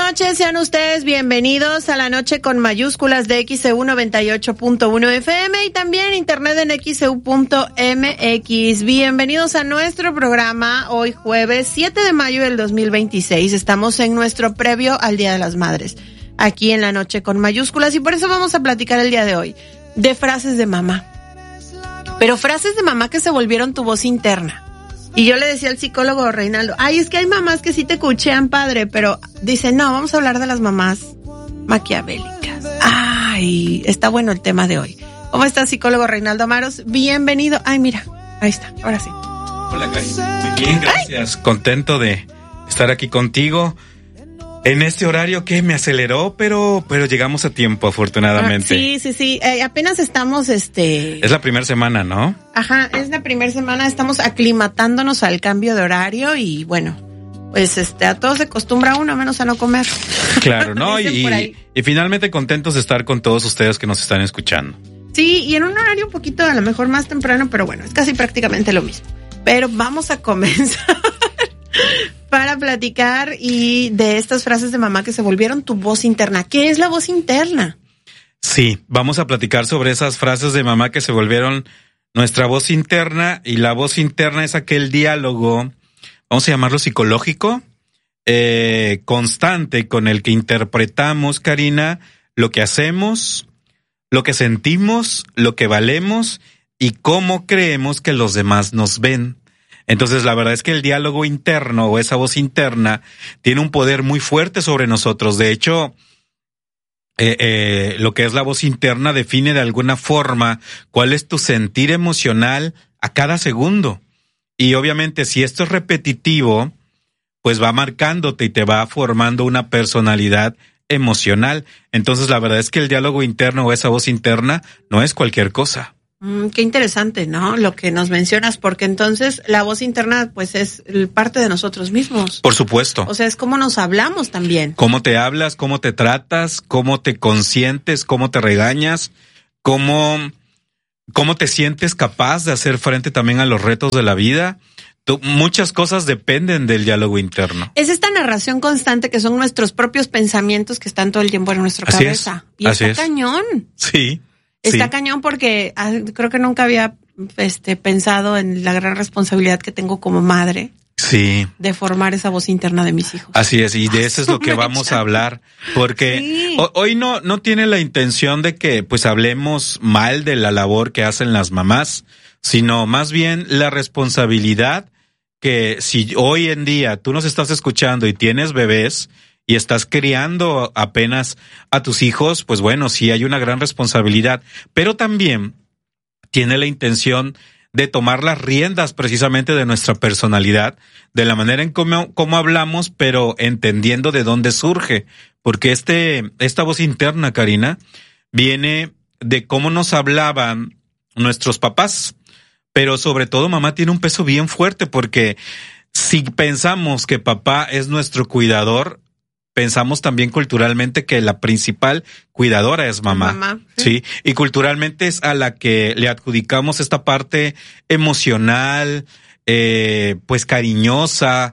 noches, sean ustedes bienvenidos a La Noche con mayúsculas de XEU 98.1 FM y también internet en XEU.mx. Bienvenidos a nuestro programa hoy jueves 7 de mayo del 2026. Estamos en nuestro previo al Día de las Madres, aquí en La Noche con mayúsculas, y por eso vamos a platicar el día de hoy de frases de mamá. Pero frases de mamá que se volvieron tu voz interna. Y yo le decía al psicólogo Reinaldo, ay, es que hay mamás que sí te cuchean, padre, pero dice, no, vamos a hablar de las mamás maquiavélicas. Ay, está bueno el tema de hoy. ¿Cómo está, psicólogo Reinaldo Amaros? Bienvenido. Ay, mira, ahí está, ahora sí. Hola, Cari. Muy bien, gracias. Ay. Contento de estar aquí contigo en este horario que me aceleró, pero llegamos a tiempo, afortunadamente. Sí. Apenas estamos, Es la primera semana, ¿no? Ajá, es la primera semana, estamos aclimatándonos al cambio de horario y bueno, pues a todo se acostumbra uno, menos a no comer. Claro, ¿no? y finalmente contentos de estar con todos ustedes que nos están escuchando. Sí, y en un horario un poquito a lo mejor más temprano, pero bueno, es casi prácticamente lo mismo. Pero vamos a comenzar para platicar y de estas frases de mamá que se volvieron tu voz interna. ¿Qué es la voz interna? Sí, vamos a platicar sobre esas frases de mamá que se volvieron nuestra voz interna, y la voz interna es aquel diálogo, vamos a llamarlo psicológico, constante, con el que interpretamos, Karina, lo que hacemos, lo que sentimos, lo que valemos y cómo creemos que los demás nos ven. Entonces, la verdad es que el diálogo interno o esa voz interna tiene un poder muy fuerte sobre nosotros. De hecho, lo que es la voz interna define de alguna forma cuál es tu sentir emocional a cada segundo. Y obviamente, si esto es repetitivo, pues va marcándote y te va formando una personalidad emocional. Entonces, la verdad es que el diálogo interno o esa voz interna no es cualquier cosa. Qué interesante, ¿no? Lo que nos mencionas, porque entonces la voz interna pues es parte de nosotros mismos. Por supuesto. O sea, es cómo nos hablamos también. Cómo te hablas, cómo te tratas, cómo te consientes, cómo te regañas, cómo te sientes capaz de hacer frente también a los retos de la vida. Muchas cosas dependen del diálogo interno. Es esta narración constante que son nuestros propios pensamientos que están todo el tiempo en nuestra cabeza. Y está cañón. Sí. Está cañón porque creo que nunca había pensado en la gran responsabilidad que tengo como madre. Sí. De formar esa voz interna de mis hijos. Así es, y de eso es lo que vamos a hablar, porque sí. Hoy no tiene la intención de que pues hablemos mal de la labor que hacen las mamás, sino más bien la responsabilidad que si hoy en día tú nos estás escuchando y tienes bebés y estás criando apenas a tus hijos, pues bueno, sí hay una gran responsabilidad, pero también tiene la intención de tomar las riendas precisamente de nuestra personalidad, de la manera en cómo hablamos, pero entendiendo de dónde surge, porque esta voz interna, Karina, viene de cómo nos hablaban nuestros papás, pero sobre todo mamá tiene un peso bien fuerte, porque si pensamos que papá es nuestro cuidador, pensamos también culturalmente que la principal cuidadora es mamá. Sí. Y culturalmente es a la que le adjudicamos esta parte emocional, pues cariñosa,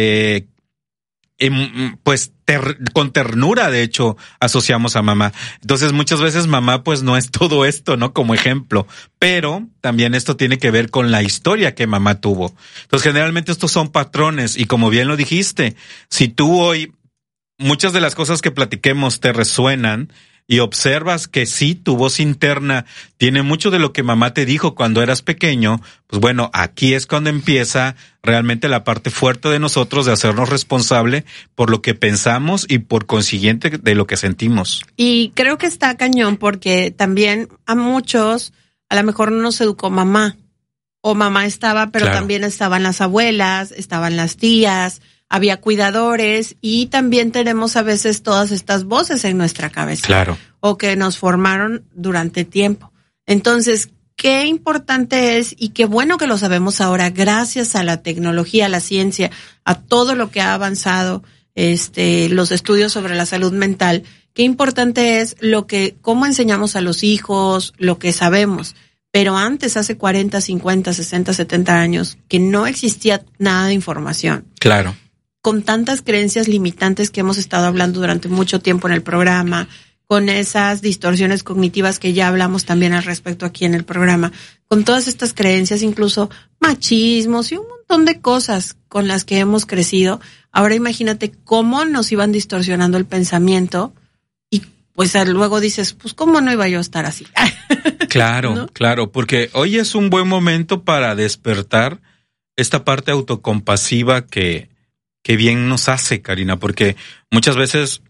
pues con ternura, de hecho, asociamos a mamá. Entonces, muchas veces mamá pues no es todo esto, ¿no? Como ejemplo, pero también esto tiene que ver con la historia que mamá tuvo. Entonces, generalmente estos son patrones, y como bien lo dijiste, si tú hoy muchas de las cosas que platiquemos te resuenan y observas que sí, tu voz interna tiene mucho de lo que mamá te dijo cuando eras pequeño, pues bueno, aquí es cuando empieza realmente la parte fuerte de nosotros de hacernos responsable por lo que pensamos y por consiguiente de lo que sentimos. Y creo que está cañón porque también a muchos a lo mejor no nos educó mamá, o mamá estaba, pero claro, también estaban las abuelas, estaban las tías, había cuidadores, y también tenemos a veces todas estas voces en nuestra cabeza. Claro. O que nos formaron durante tiempo. Entonces, qué importante es, y qué bueno que lo sabemos ahora, gracias a la tecnología, a la ciencia, a todo lo que ha avanzado, los estudios sobre la salud mental, qué importante es cómo enseñamos a los hijos, lo que sabemos. Pero antes, hace 40, 50, 60, 70 años, que no existía nada de información. Claro. con tantas creencias limitantes que hemos estado hablando durante mucho tiempo en el programa, con esas distorsiones cognitivas que ya hablamos también al respecto aquí en el programa, con todas estas creencias, incluso machismos y un montón de cosas con las que hemos crecido. Ahora imagínate cómo nos iban distorsionando el pensamiento y pues luego dices, pues cómo no iba yo a estar así. Claro, ¿no? Claro, porque hoy es un buen momento para despertar esta parte autocompasiva que bien nos hace, Karina, porque muchas veces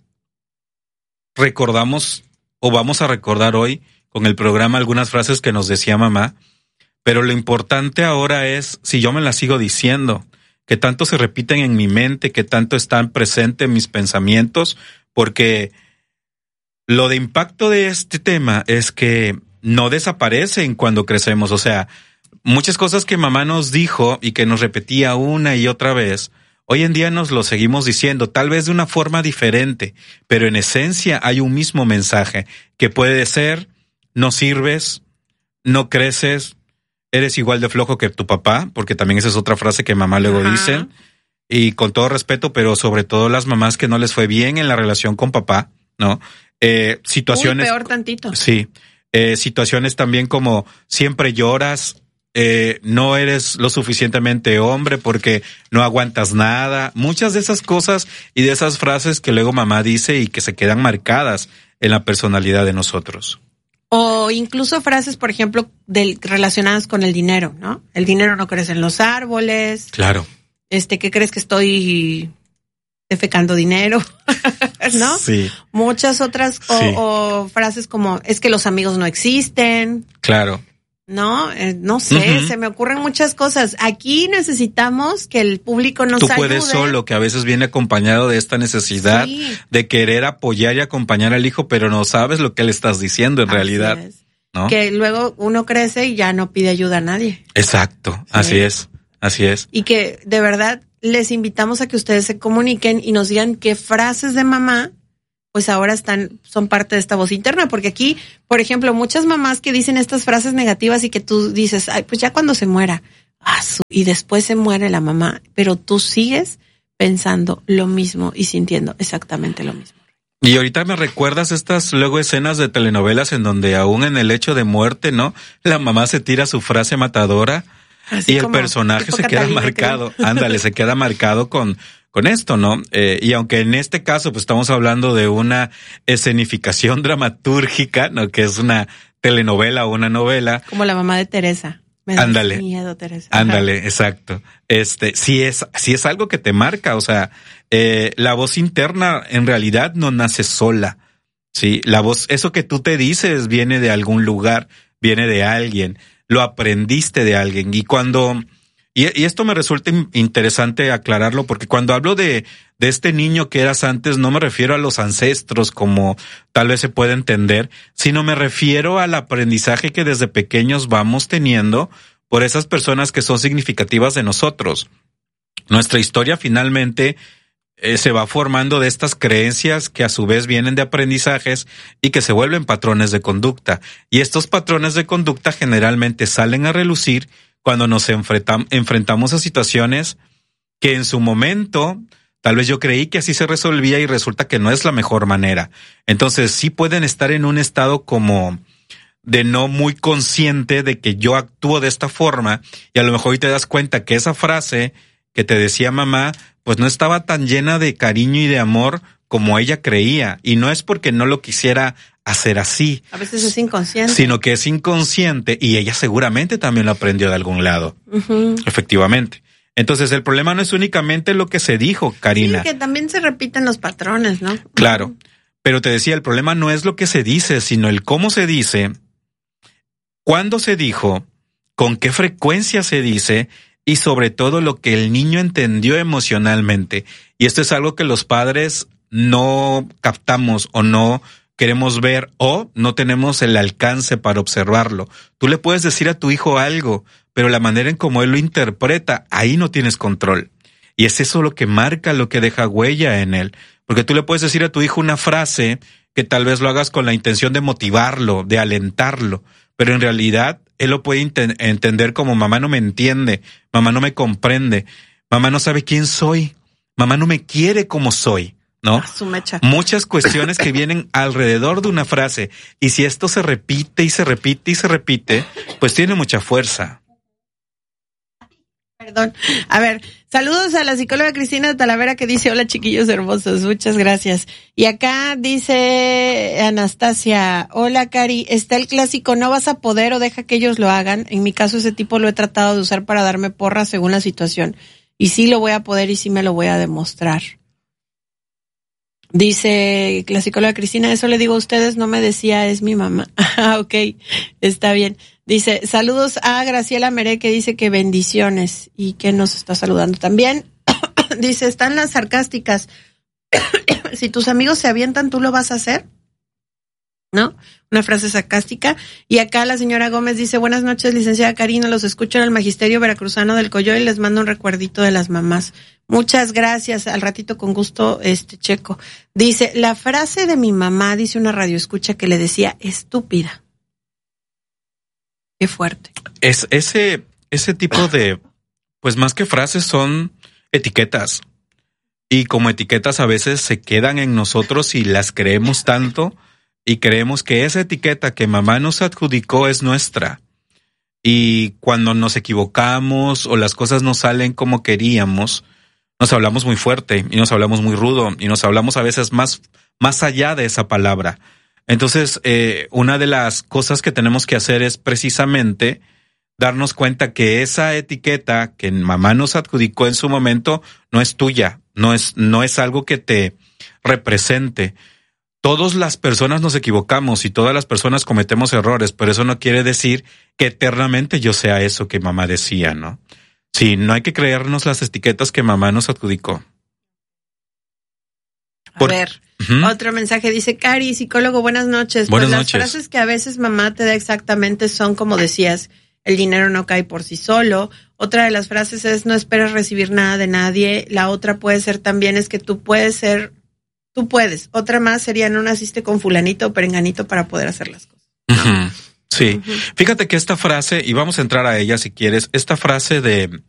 recordamos o vamos a recordar hoy con el programa algunas frases que nos decía mamá, pero lo importante ahora es si yo me las sigo diciendo, que tanto se repiten en mi mente, que tanto están presentes en mis pensamientos, porque lo de impacto de este tema es que no desaparecen cuando crecemos, o sea, muchas cosas que mamá nos dijo y que nos repetía una y otra vez, hoy en día nos lo seguimos diciendo, tal vez de una forma diferente, pero en esencia hay un mismo mensaje, que puede ser, no sirves, no creces, eres igual de flojo que tu papá, porque también esa es otra frase que mamá luego dice, y con todo respeto, pero sobre todo las mamás que no les fue bien en la relación con papá, ¿no? Situaciones... peor tantito. Sí, situaciones también como siempre lloras, no eres lo suficientemente hombre porque no aguantas nada. Muchas de esas cosas y de esas frases que luego mamá dice y que se quedan marcadas en la personalidad de nosotros. O incluso frases, por ejemplo, relacionadas con el dinero, ¿no? El dinero no crece en los árboles. Claro. ¿Qué crees que estoy defecando dinero? ¿No? Sí. Muchas otras, o frases como, es que los amigos no existen. Claro. No, no sé, se me ocurren muchas cosas. Aquí necesitamos que el público nos ayude. Tú puedes solo, que a veces viene acompañado de esta necesidad de querer apoyar y acompañar al hijo, pero no sabes lo que le estás diciendo en realidad. ¿No? Que luego uno crece y ya no pide ayuda a nadie. Exacto, sí. Así es. Y que de verdad les invitamos a que ustedes se comuniquen y nos digan qué frases de mamá pues ahora son parte de esta voz interna, porque aquí, por ejemplo, muchas mamás que dicen estas frases negativas y que tú dices, ay, pues ya cuando se muera, y después se muere la mamá, pero tú sigues pensando lo mismo y sintiendo exactamente lo mismo. Y ahorita me recuerdas estas luego escenas de telenovelas en donde aún en el hecho de muerte, ¿no? La mamá se tira su frase matadora así y el personaje se queda marcado. Ándale, se queda marcado con esto, ¿no? Y aunque en este caso pues estamos hablando de una escenificación dramatúrgica, ¿no? Que es una telenovela o una novela. Como la mamá de Teresa. Ándale. Miedo, Teresa. Ándale, exacto. Sí es algo que te marca, o sea, la voz interna en realidad no nace sola. Sí, la voz, eso que tú te dices viene de algún lugar, viene de alguien, lo aprendiste de alguien y esto me resulta interesante aclararlo porque cuando hablo de este niño que eras antes, no me refiero a los ancestros como tal vez se puede entender, sino me refiero al aprendizaje que desde pequeños vamos teniendo por esas personas que son significativas de nosotros. Nuestra historia finalmente se va formando de estas creencias que a su vez vienen de aprendizajes y que se vuelven patrones de conducta. Y estos patrones de conducta generalmente salen a relucir cuando nos enfrentamos a situaciones que en su momento tal vez yo creí que así se resolvía y resulta que no es la mejor manera. Entonces sí pueden estar en un estado como de no muy consciente de que yo actúo de esta forma y a lo mejor hoy te das cuenta que esa frase que te decía mamá pues no estaba tan llena de cariño y de amor como ella creía y no es porque no lo quisiera hacer así. A veces es inconsciente. Sino que es inconsciente y ella seguramente también lo aprendió de algún lado. Efectivamente. Entonces el problema no es únicamente lo que se dijo, Karina. Sí, que también se repiten los patrones, ¿no? Claro. Pero te decía, el problema no es lo que se dice, sino el cómo se dice, cuándo se dijo, con qué frecuencia se dice y sobre todo lo que el niño entendió emocionalmente. Y esto es algo que los padres no captamos o no queremos ver o no tenemos el alcance para observarlo. Tú le puedes decir a tu hijo algo, pero la manera en cómo él lo interpreta, ahí no tienes control. Y es eso lo que marca, lo que deja huella en él. Porque tú le puedes decir a tu hijo una frase que tal vez lo hagas con la intención de motivarlo, de alentarlo, pero en realidad él lo puede entender como mamá no me entiende, mamá no me comprende, mamá no sabe quién soy, mamá no me quiere como soy, ¿no? Muchas cuestiones que vienen alrededor de una frase. Y si esto se repite y se repite y se repite, pues tiene mucha fuerza. Perdón. A ver, saludos a la psicóloga Cristina Talavera que dice, hola chiquillos hermosos, muchas gracias. Y acá dice Anastasia, hola Cari, está el clásico, no vas a poder o deja que ellos lo hagan. En mi caso ese tipo lo he tratado de usar para darme porras según la situación. Y sí lo voy a poder y sí me lo voy a demostrar. Dice la psicóloga Cristina, eso le digo a ustedes, no me decía, es mi mamá. Ok, está bien. Dice, saludos a Graciela Meré que dice que bendiciones y que nos está saludando también. Dice, están las sarcásticas. Si tus amigos se avientan, ¿tú lo vas a hacer? ¿No? Una frase sarcástica. Y acá la señora Gómez dice, buenas noches, licenciada Karina, los escucho en el Magisterio Veracruzano del Coyoy y les mando un recuerdito de las mamás. Muchas gracias, al ratito con gusto, Checo. Dice, la frase de mi mamá, dice una radioescucha que le decía, estúpida. Qué fuerte. Es ese tipo de, pues más que frases son etiquetas. Y como etiquetas a veces se quedan en nosotros y las creemos tanto y creemos que esa etiqueta que mamá nos adjudicó es nuestra. Y cuando nos equivocamos o las cosas no salen como queríamos, nos hablamos muy fuerte y nos hablamos muy rudo y nos hablamos a veces más allá de esa palabra. Entonces, una de las cosas que tenemos que hacer es precisamente darnos cuenta que esa etiqueta que mamá nos adjudicó en su momento no es tuya, no es algo que te represente. Todas las personas nos equivocamos y todas las personas cometemos errores, pero eso no quiere decir que eternamente yo sea eso que mamá decía, ¿no? Sí, no hay que creernos las etiquetas que mamá nos adjudicó. A ver, otro mensaje dice, Cari, psicólogo, buenas noches. Buenas pues noches. Las frases que a veces mamá te da exactamente son como decías, el dinero no cae por sí solo. Otra de las frases es, no esperes recibir nada de nadie. La otra puede ser también es que tú puedes. Otra más sería, no naciste con fulanito o perenganito para poder hacer las cosas. Uh-huh. Sí, fíjate que esta frase, y vamos a entrar a ella si quieres, esta frase de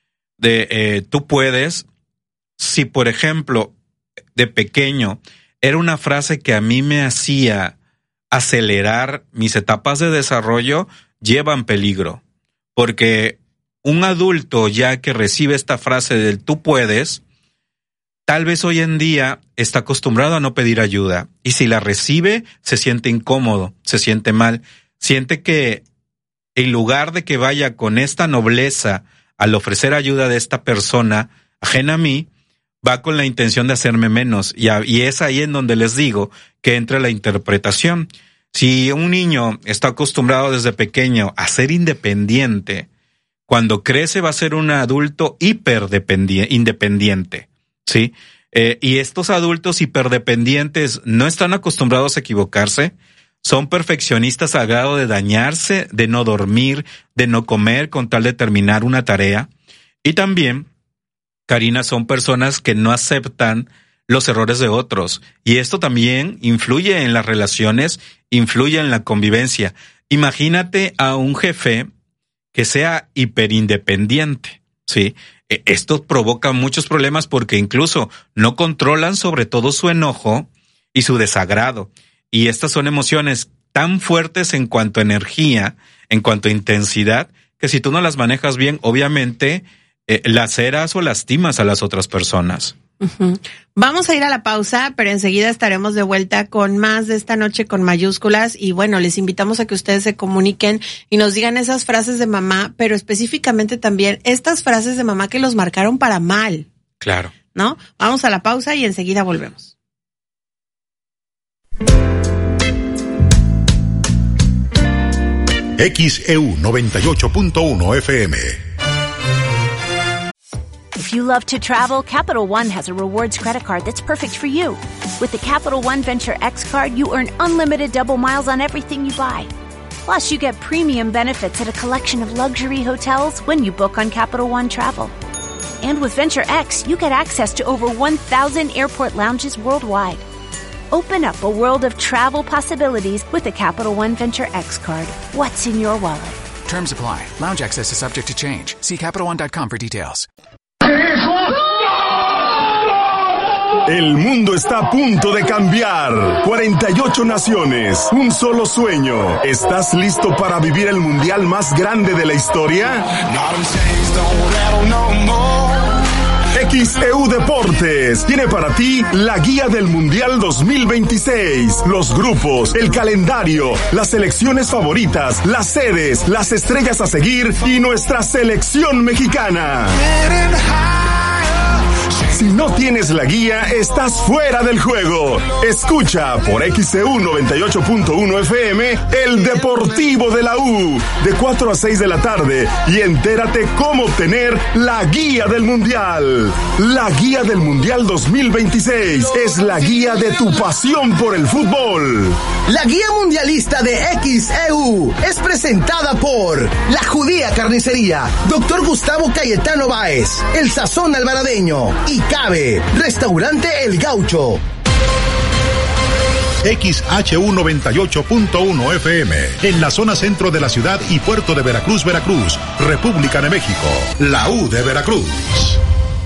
tú puedes, si por ejemplo, de pequeño, era una frase que a mí me hacía acelerar mis etapas de desarrollo, llevan peligro. Porque un adulto ya que recibe esta frase del tú puedes, tal vez hoy en día está acostumbrado a no pedir ayuda. Y si la recibe, se siente incómodo, se siente mal. Siente que en lugar de que vaya con esta nobleza al ofrecer ayuda de esta persona ajena a mí, va con la intención de hacerme menos. Y es ahí en donde les digo que entra la interpretación. Si un niño está acostumbrado desde pequeño a ser independiente, cuando crece va a ser un adulto independiente, ¿sí? Y estos adultos hiperdependientes no están acostumbrados a equivocarse, son perfeccionistas al grado de dañarse, de no dormir, de no comer con tal de terminar una tarea. Y también, Karina, son personas que no aceptan los errores de otros. Y esto también influye en las relaciones, influye en la convivencia. Imagínate a un jefe que sea hiperindependiente, ¿sí? Esto provoca muchos problemas porque incluso no controlan sobre todo su enojo y su desagrado. Y estas son emociones tan fuertes en cuanto a energía, en cuanto a intensidad, que si tú no las manejas bien, obviamente laceras o lastimas a las otras personas. Uh-huh. Vamos a ir a la pausa, pero enseguida estaremos de vuelta con más de Esta Noche con Mayúsculas. Y bueno, les invitamos a que ustedes se comuniquen y nos digan esas frases de mamá, pero específicamente también estas frases de mamá que los marcaron para mal. Claro. ¿No? Vamos a la pausa y enseguida volvemos. XEU 98.1 FM. If you love to travel, Capital One has a rewards credit card that's perfect for you. With the Capital One Venture X card, you earn unlimited double miles on everything you buy. Plus, you get premium benefits at a collection of luxury hotels when you book on Capital One Travel. And with Venture X, you get access to over 1,000 airport lounges worldwide. Open up a world of travel possibilities with the Capital One Venture X card. What's in your wallet? Terms apply. Lounge access is subject to change. See CapitalOne.com for details. El mundo está a punto de cambiar. 48 naciones, un solo sueño. ¿Estás listo para vivir el mundial más grande de la historia? XEU Deportes tiene para ti la guía del Mundial 2026, los grupos, el calendario, las selecciones favoritas, las sedes, las estrellas a seguir y nuestra selección mexicana. Si no tienes la guía, estás fuera del juego. Escucha por XEU 98.1 FM el Deportivo de la U de 4 a 6 de la tarde y entérate cómo obtener la guía del Mundial. La guía del Mundial 2026 es la guía de tu pasión por el fútbol. La guía mundialista de XEU es presentada por La Judía Carnicería, Dr. Gustavo Cayetano Báez, El Sazón Alvaradeño y Cabe, Restaurante El Gaucho. XHU 98.1 FM, en la zona centro de la ciudad y puerto de Veracruz, Veracruz, República de México, la U de Veracruz.